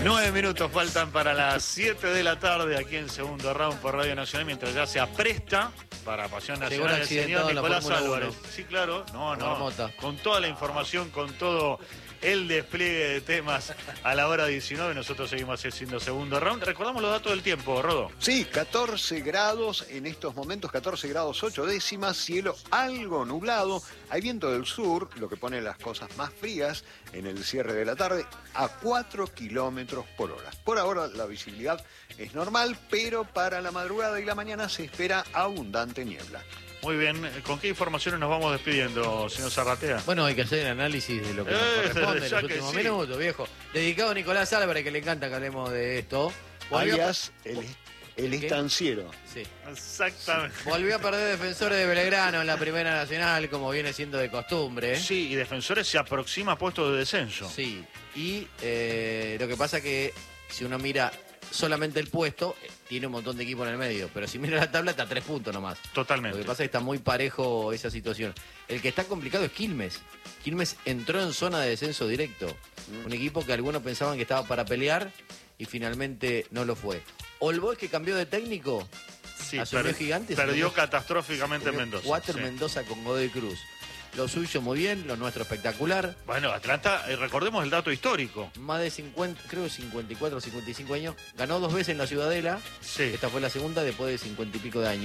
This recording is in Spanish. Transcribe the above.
9 minutos faltan para las 7 de la tarde aquí en Segundo Round por Radio Nacional, mientras ya se apresta para Pasión Nacional el señor Nicolás Álvarez. Sí, claro, no. Con toda la información, con todo el despliegue de temas a la hora 19, nosotros seguimos haciendo Segundo Round. Recordamos los datos del tiempo, Rodo. Sí, 14 grados en estos momentos, 14 grados 8 décimas, cielo algo nublado, hay viento del sur, lo que pone las cosas más frías en el cierre de la tarde, a 4 kilómetros por hora. Por ahora la visibilidad es normal, pero para la madrugada y la mañana se espera abundante niebla. Muy bien, ¿con qué informaciones nos vamos despidiendo, señor Zarratea? Bueno, hay que hacer el análisis de lo que nos corresponde en los últimos minutos, viejo. Dedicado a Nicolás Álvarez, que le encanta que hablemos de esto. Alias, el estanciero. Sí. Exactamente. Volvió a perder Defensores de Belgrano en la Primera Nacional, como viene siendo de costumbre. Sí, y Defensores se aproxima a puestos de descenso. Sí, y lo que pasa que si uno mira solamente el puesto, tiene un montón de equipos en el medio, pero si mira la tabla está a 3 puntos nomás. Totalmente. Lo que pasa es que está muy parejo esa situación. El que está complicado es Quilmes. Quilmes entró en zona de descenso directo. Un equipo que algunos pensaban que estaba para pelear y finalmente no lo fue. All Boys, que cambió de técnico, Sí, asumió Gigantes. perdió catastróficamente en Mendoza. Water Sí. Mendoza. Mendoza con Godoy Cruz. Lo suyo muy bien, lo nuestro espectacular. Bueno, Atlanta, recordemos el dato histórico. Más de 50, creo 54 o 55 años. Ganó 2 veces en la Ciudadela. Sí. Esta fue la segunda después de 50 y pico de años.